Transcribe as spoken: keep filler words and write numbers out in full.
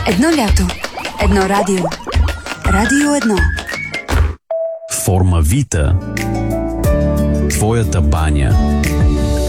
Едно лято. Едно радио. Радио едно. Форма Вита. Твоята баня.